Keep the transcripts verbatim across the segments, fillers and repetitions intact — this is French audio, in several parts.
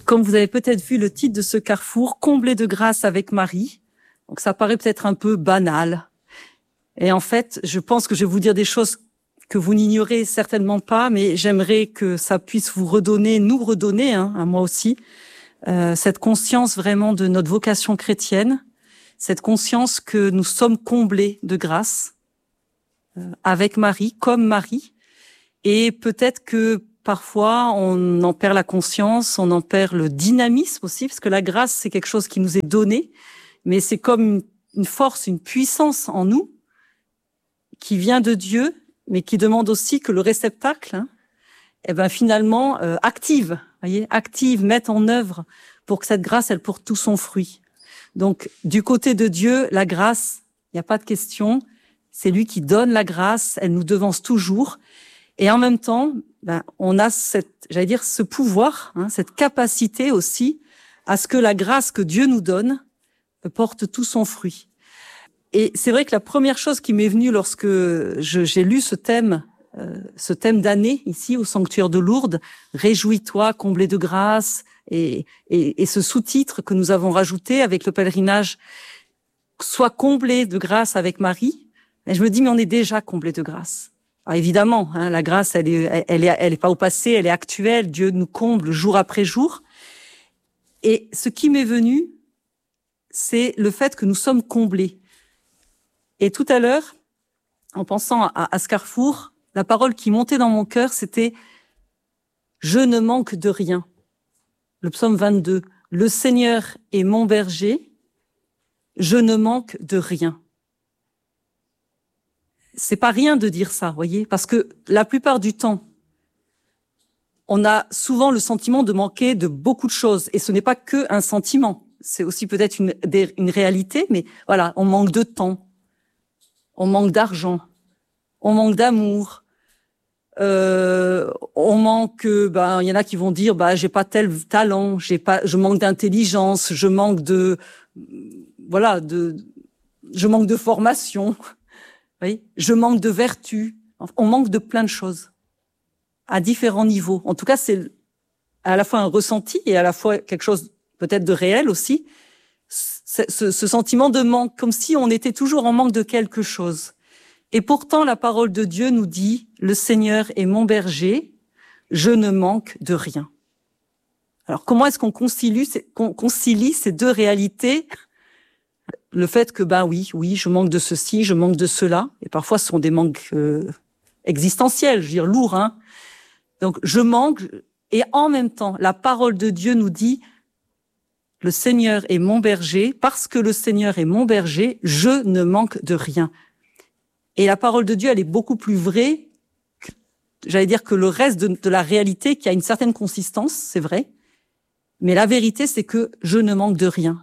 Comme vous avez peut-être vu le titre de ce carrefour, Comblé de grâce avec Marie. Donc ça paraît peut-être un peu banal. Et en fait, je pense que je vais vous dire des choses que vous n'ignorez certainement pas, mais j'aimerais que ça puisse vous redonner, nous redonner, hein, à moi aussi, euh, cette conscience vraiment de notre vocation chrétienne, cette conscience que nous sommes comblés de grâce euh, avec Marie, comme Marie. Et peut-être que parfois, on en perd la conscience, on en perd le dynamisme aussi, parce que la grâce, c'est quelque chose qui nous est donné, mais c'est comme une, une force, une puissance en nous qui vient de Dieu, mais qui demande aussi que le réceptacle, hein, eh ben finalement, euh, active, voyez, active, mette en œuvre pour que cette grâce, elle porte tout son fruit. Donc, du côté de Dieu, la grâce, il n'y a pas de question. C'est lui qui donne la grâce, elle nous devance toujours. Et en même temps, ben, on a cette, j'allais dire, ce pouvoir, hein, cette capacité aussi à ce que la grâce que Dieu nous donne porte tout son fruit. Et c'est vrai que la première chose qui m'est venue lorsque je, j'ai lu ce thème, euh, ce thème d'année ici au sanctuaire de Lourdes, réjouis-toi, comblé de grâce, et, et, et ce sous-titre que nous avons rajouté avec le pèlerinage, sois comblé de grâce avec Marie. Et je me dis, mais on est déjà comblé de grâce. Alors évidemment, hein, la grâce, elle est, elle est, elle est pas au passé, elle est actuelle. Dieu nous comble jour après jour. Et ce qui m'est venu, c'est le fait que nous sommes comblés. Et tout à l'heure, en pensant à, à ce carrefour, la parole qui montait dans mon cœur, c'était « Je ne manque de rien ». Le psaume vingt-deux. « Le Seigneur est mon berger, je ne manque de rien ». C'est pas rien de dire ça, voyez, parce que la plupart du temps, on a souvent le sentiment de manquer de beaucoup de choses, et ce n'est pas que un sentiment, c'est aussi peut-être une, une réalité, mais voilà, on manque de temps. On manque d'argent, on manque d'amour, euh, on manque, ben il y en a qui vont dire, bah j'ai pas tel talent, j'ai pas, je manque d'intelligence, je manque de, voilà, de, je manque de formation, oui, je manque de vertu, on manque de plein de choses à différents niveaux. En tout cas, c'est à la fois un ressenti et à la fois quelque chose peut-être de réel aussi. Ce, ce sentiment de manque, comme si on était toujours en manque de quelque chose. Et pourtant, la parole de Dieu nous dit « Le Seigneur est mon berger, je ne manque de rien ». Alors, comment est-ce qu'on concilie, qu'on concilie ces deux réalités? Le fait que, ben oui, oui, je manque de ceci, je manque de cela, et parfois ce sont des manques euh, existentiels, je veux dire lourds, hein. Donc, je manque, et en même temps, la parole de Dieu nous dit le Seigneur est mon berger, parce que le Seigneur est mon berger, je ne manque de rien. Et la parole de Dieu, elle est beaucoup plus vraie, que, j'allais dire, que le reste de, de la réalité, qui a une certaine consistance, c'est vrai. Mais la vérité, c'est que je ne manque de rien.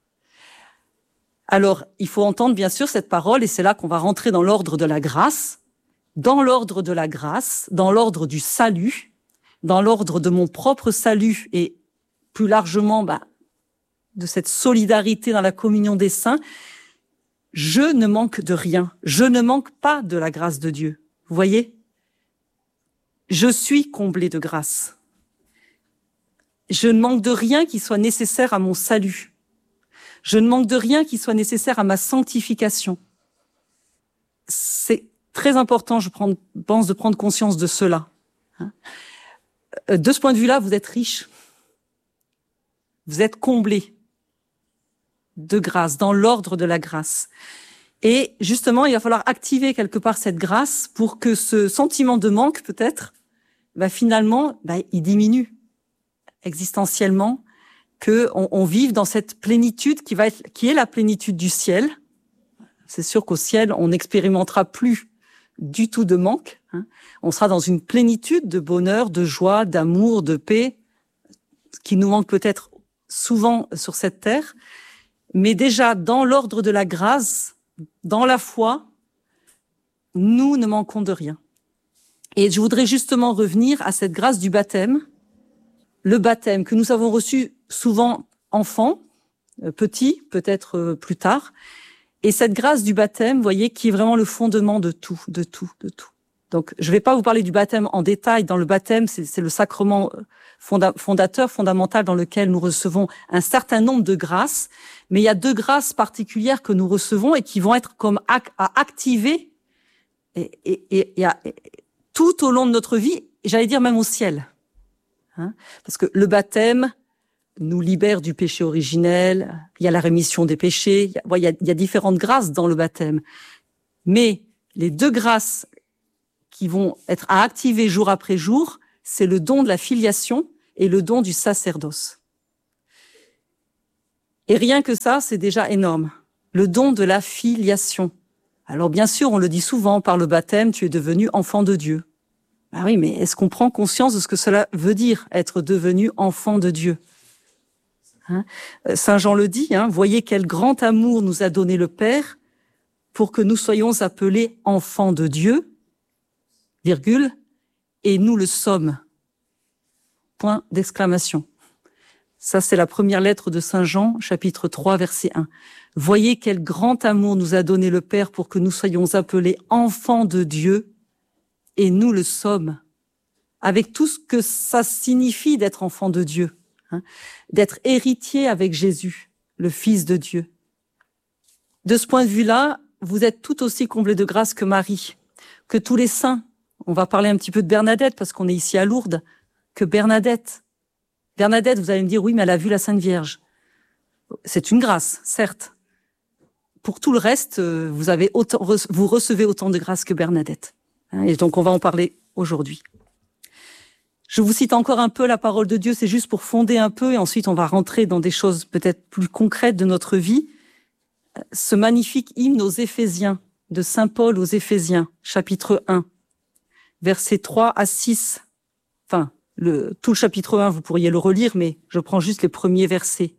Alors, il faut entendre, bien sûr, cette parole, et c'est là qu'on va rentrer dans l'ordre de la grâce, dans l'ordre de la grâce, dans l'ordre du salut, dans l'ordre de mon propre salut, et plus largement, bah, de cette solidarité dans la communion des saints, je ne manque de rien. Je ne manque pas de la grâce de Dieu. Vous voyez? Je suis comblé de grâce. Je ne manque de rien qui soit nécessaire à mon salut. Je ne manque de rien qui soit nécessaire à ma sanctification. C'est très important, je pense, de prendre conscience de cela. De ce point de vue-là, vous êtes riche. Vous êtes comblé de grâce, dans l'ordre de la grâce. Et justement, il va falloir activer quelque part cette grâce pour que ce sentiment de manque, peut-être, bah, finalement, bah, il diminue existentiellement, que on, on vive dans cette plénitude qui va être, qui est la plénitude du ciel. C'est sûr qu'au ciel, on n'expérimentera plus du tout de manque, hein. On sera dans une plénitude de bonheur, de joie, d'amour, de paix, ce qui nous manque peut-être souvent sur cette terre. Mais déjà, dans l'ordre de la grâce, dans la foi, nous ne manquons de rien. Et je voudrais justement revenir à cette grâce du baptême, le baptême que nous avons reçu souvent enfants, petits, peut-être plus tard, et cette grâce du baptême, vous voyez, qui est vraiment le fondement de tout, de tout, de tout. Donc, je ne vais pas vous parler du baptême en détail. Dans le baptême, c'est, c'est le sacrement fonda, fondateur, fondamental, dans lequel nous recevons un certain nombre de grâces. Mais il y a deux grâces particulières que nous recevons et qui vont être comme ac- à activer et, et, et, et, à, et tout au long de notre vie, et j'allais dire même au ciel. Hein, parce que le baptême nous libère du péché originel, il y a la rémission des péchés, il y a, il y a, il y a différentes grâces dans le baptême. Mais les deux grâces qui vont être à activer jour après jour, c'est le don de la filiation et le don du sacerdoce. Et rien que ça, c'est déjà énorme. Le don de la filiation. Alors bien sûr, on le dit souvent, par le baptême, tu es devenu enfant de Dieu. Ah oui, mais est-ce qu'on prend conscience de ce que cela veut dire, être devenu enfant de Dieu ? Hein, Saint Jean le dit, hein, voyez quel grand amour nous a donné le Père pour que nous soyons appelés enfants de Dieu, virgule, et nous le sommes. Point d'exclamation. Ça, c'est la première lettre de Saint Jean, chapitre trois, verset un. Voyez quel grand amour nous a donné le Père pour que nous soyons appelés enfants de Dieu, et nous le sommes. Avec tout ce que ça signifie d'être enfant de Dieu. Hein, d'être héritier avec Jésus, le Fils de Dieu. De ce point de vue-là, vous êtes tout aussi comblés de grâce que Marie, que tous les saints. On va parler un petit peu de Bernadette, parce qu'on est ici à Lourdes, que Bernadette. Bernadette, vous allez me dire, oui, mais elle a vu la Sainte Vierge. C'est une grâce, certes. Pour tout le reste, vous avez autant, vous recevez autant de grâce que Bernadette. Et donc, on va en parler aujourd'hui. Je vous cite encore un peu la parole de Dieu, c'est juste pour fonder un peu, et ensuite on va rentrer dans des choses peut-être plus concrètes de notre vie. Ce magnifique hymne aux Éphésiens, de Saint Paul aux Éphésiens, chapitre un, versets trois à six. Enfin, le, tout le chapitre un, vous pourriez le relire, mais je prends juste les premiers versets.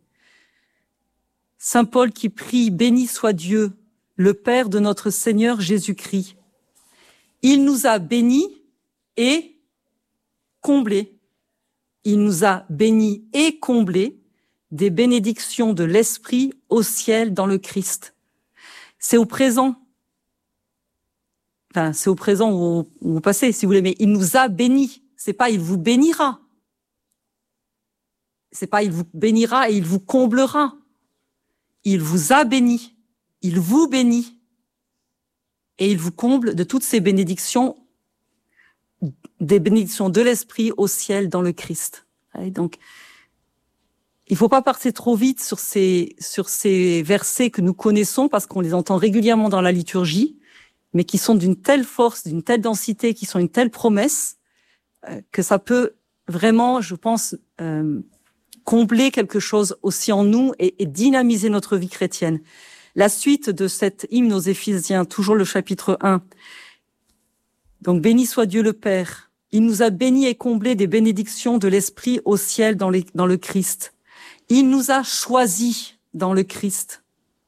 Saint Paul qui prie, béni soit Dieu, le Père de notre Seigneur Jésus-Christ. Il nous a bénis et comblés. Il nous a bénis et comblés des bénédictions de l'Esprit au ciel dans le Christ. C'est au présent. Enfin, c'est au présent ou au, ou au passé, si vous voulez, mais il nous a bénis. C'est pas il vous bénira. C'est pas il vous bénira et il vous comblera. Il vous a bénis. Il vous bénit. Et il vous comble de toutes ces bénédictions, des bénédictions de l'Esprit au ciel dans le Christ. Et donc, il faut pas passer trop vite sur ces, sur ces versets que nous connaissons parce qu'on les entend régulièrement dans la liturgie, mais qui sont d'une telle force, d'une telle densité, qui sont une telle promesse, euh, que ça peut vraiment, je pense, euh, combler quelque chose aussi en nous et, et dynamiser notre vie chrétienne. La suite de cet hymne aux Éphésiens, toujours le chapitre un. Donc, béni soit Dieu le Père. Il nous a bénis et comblés des bénédictions de l'Esprit au ciel dans, les, dans le Christ. Il nous a choisis dans le Christ.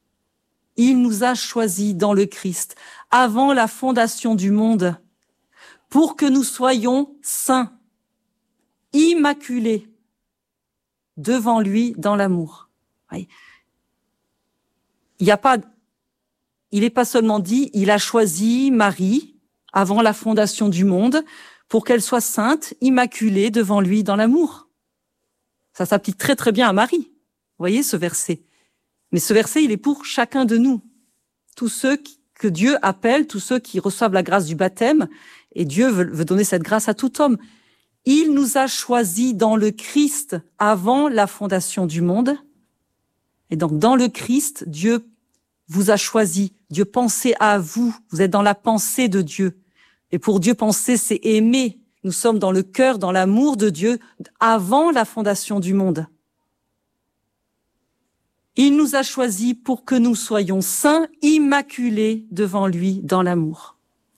Il nous a choisis dans le Christ avant la fondation du monde pour que nous soyons saints, immaculés devant lui dans l'amour. Oui. Il n'y a pas, il n'est pas seulement dit, il a choisi Marie avant la fondation du monde pour qu'elle soit sainte, immaculée devant lui dans l'amour. Ça s'applique très très bien à Marie. Vous voyez ce verset. Mais ce verset, il est pour chacun de nous. Tous ceux qui, que Dieu appelle, tous ceux qui reçoivent la grâce du baptême, et Dieu veut, veut donner cette grâce à tout homme. Il nous a choisis dans le Christ avant la fondation du monde. Et donc, dans le Christ, Dieu vous a choisi. Dieu pensait à vous. Vous êtes dans la pensée de Dieu. Et pour Dieu, penser, c'est aimer. Nous sommes dans le cœur, dans l'amour de Dieu avant la fondation du monde. Il nous a choisis pour que nous soyons saints, immaculés devant lui dans l'amour.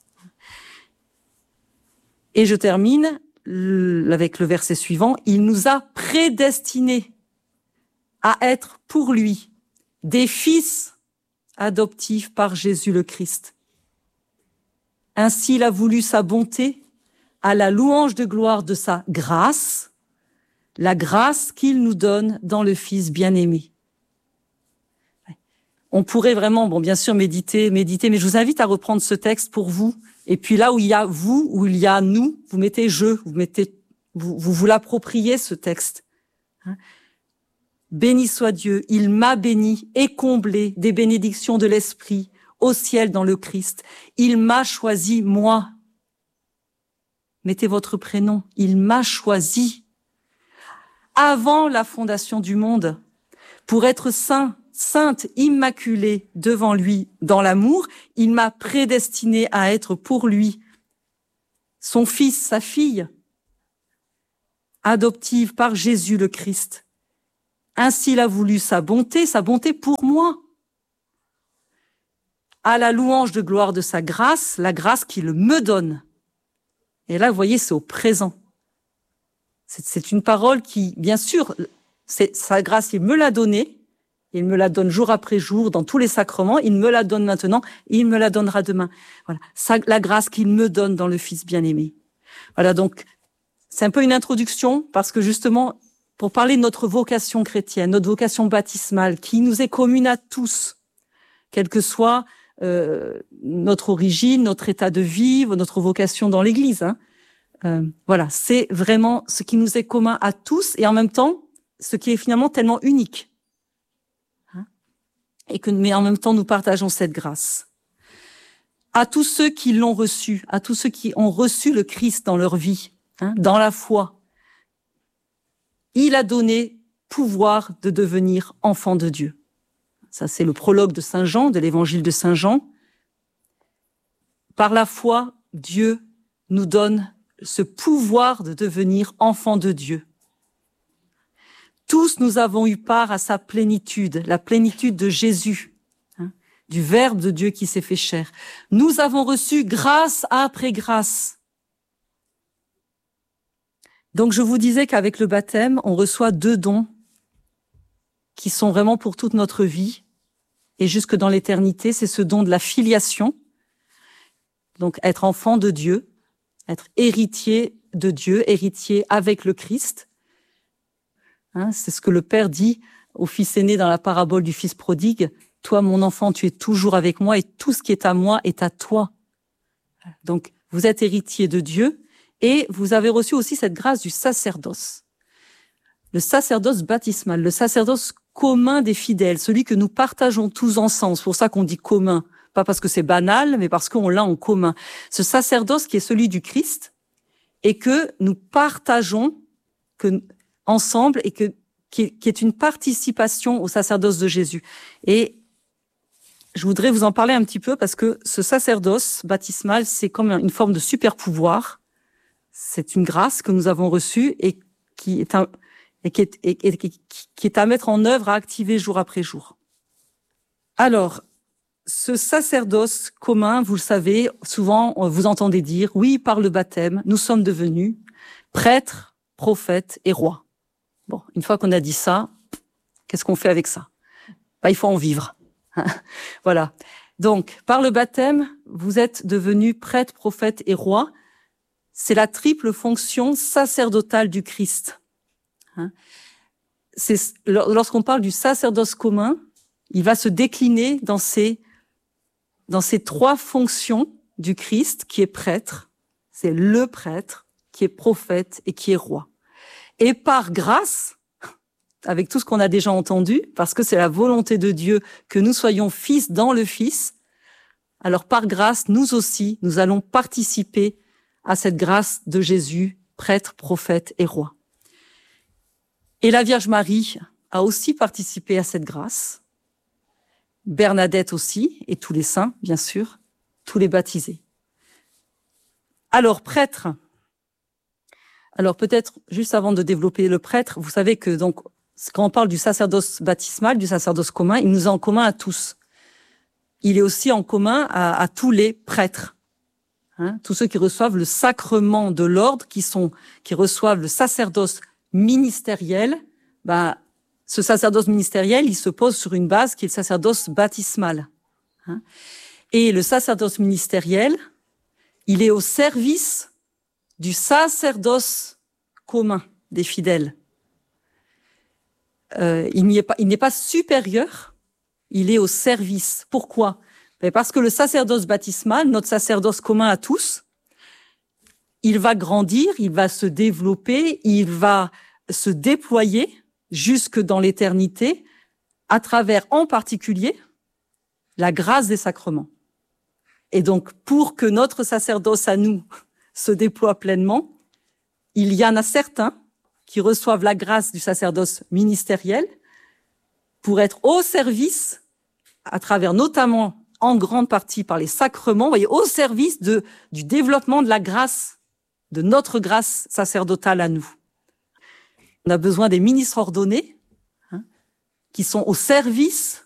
Et je termine avec le verset suivant. Il nous a prédestinés à être pour lui des fils adoptifs par Jésus le Christ. Ainsi, il a voulu sa bonté à la louange de gloire de sa grâce, la grâce qu'il nous donne dans le Fils bien-aimé. On pourrait vraiment, bon, bien sûr, méditer, méditer, mais je vous invite à reprendre ce texte pour vous, Et puis là où il y a vous, où il y a nous, vous mettez je, vous mettez, vous vous, vous l'appropriez ce texte. Hein. Béni soit Dieu, il m'a béni et comblé des bénédictions de l'Esprit au ciel dans le Christ. Il m'a choisi, moi. Mettez votre prénom. Il m'a choisi avant la fondation du monde pour être saint, sainte, immaculée devant lui dans l'amour. Il m'a prédestiné à être pour lui son fils, sa fille, adoptive par Jésus le Christ. Ainsi, il a voulu sa bonté, sa bonté pour moi. À la louange de gloire de sa grâce, la grâce qu'il me donne. Et là, vous voyez, c'est au présent. C'est, c'est une parole qui, bien sûr, c'est sa grâce, il me l'a donnée. Il me la donne jour après jour dans tous les sacrements. Il me la donne maintenant et il me la donnera demain. Voilà, ça, la grâce qu'il me donne dans le Fils bien-aimé. Voilà, donc, c'est un peu une introduction parce que justement, pour parler de notre vocation chrétienne, notre vocation baptismale, qui nous est commune à tous, quelle que soit euh, notre origine, notre état de vie, notre vocation dans l'Église. Hein. Euh, voilà, c'est vraiment ce qui nous est commun à tous et en même temps, ce qui est finalement tellement unique. Hein. Et que, mais en même temps, nous partageons cette grâce. À tous ceux qui l'ont reçu, à tous ceux qui ont reçu le Christ dans leur vie, hein, dans la foi, il a donné pouvoir de devenir enfant de Dieu. Ça, c'est le prologue de Saint Jean, de l'évangile de Saint Jean. Par la foi, Dieu nous donne ce pouvoir de devenir enfant de Dieu. Tous nous avons eu part à sa plénitude, la plénitude de Jésus, hein, du Verbe de Dieu qui s'est fait chair. Nous avons reçu grâce après grâce. Donc, je vous disais qu'avec le baptême, on reçoit deux dons qui sont vraiment pour toute notre vie et jusque dans l'éternité. C'est ce don de la filiation, donc être enfant de Dieu, être héritier de Dieu, héritier avec le Christ. Hein, c'est ce que le Père dit au fils aîné dans la parabole du fils prodigue. « Toi, mon enfant, tu es toujours avec moi et tout ce qui est à moi est à toi. » Donc, vous êtes héritier de Dieu. Et vous avez reçu aussi cette grâce du sacerdoce. Le sacerdoce baptismal, le sacerdoce commun des fidèles, celui que nous partageons tous ensemble. C'est pour ça qu'on dit commun. Pas parce que c'est banal, mais parce qu'on l'a en commun. Ce sacerdoce qui est celui du Christ et que nous partageons que, ensemble et que, qui, qui est une participation au sacerdoce de Jésus. Et je voudrais vous en parler un petit peu parce que ce sacerdoce baptismal, c'est comme une forme de super pouvoir. C'est une grâce que nous avons reçue et qui est, un, et qui, est, et, et, qui, qui est à mettre en œuvre, à activer jour après jour. Alors, ce sacerdoce commun, vous le savez, souvent vous entendez dire, oui, par le baptême, nous sommes devenus prêtres, prophètes et rois. Bon, une fois qu'on a dit ça, qu'est-ce qu'on fait avec ça? Ben, il faut en vivre. Voilà. Donc, par le baptême, vous êtes devenus prêtres, prophètes et rois. C'est la triple fonction sacerdotale du Christ. Hein. C'est, lorsqu'on parle du sacerdoce commun, il va se décliner dans ces, dans ces trois fonctions du Christ, qui est prêtre, c'est le prêtre, qui est prophète et qui est roi. Et par grâce, avec tout ce qu'on a déjà entendu, parce que c'est la volonté de Dieu que nous soyons fils dans le Fils, alors par grâce, nous aussi, nous allons participer à cette grâce de Jésus, prêtre, prophète et roi. Et la Vierge Marie a aussi participé à cette grâce. Bernadette aussi, et tous les saints, bien sûr, tous les baptisés. Alors, prêtre. Alors, peut-être, juste avant de développer le prêtre, vous savez que, donc, quand on parle du sacerdoce baptismal, du sacerdoce commun, il nous est en commun à tous. Il est aussi en commun à, à tous les prêtres. Hein, tous ceux qui reçoivent le sacrement de l'ordre, qui sont, qui reçoivent le sacerdoce ministériel, bah, ce sacerdoce ministériel, il se pose sur une base qui est le sacerdoce baptismal. Hein. Et le sacerdoce ministériel, il est au service du sacerdoce commun des fidèles. Euh, il n'y est pas, il n'est pas supérieur, il est au service. Pourquoi? Mais parce que le sacerdoce baptismal, notre sacerdoce commun à tous, il va grandir, il va se développer, il va se déployer jusque dans l'éternité à travers, en particulier, la grâce des sacrements. Et donc, pour que notre sacerdoce à nous se déploie pleinement, il y en a certains qui reçoivent la grâce du sacerdoce ministériel pour être au service, à travers notamment, en grande partie par les sacrements, vous voyez, au service de, du développement de la grâce, de notre grâce sacerdotale à nous. On a besoin des ministres ordonnés, hein, qui sont au service